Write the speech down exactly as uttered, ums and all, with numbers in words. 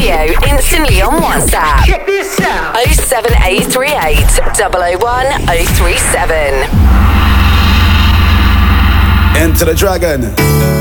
radio instantly on WhatsApp. Check this out. oh seven eight three eight, oh oh one, oh three seven. Enter the Dragon.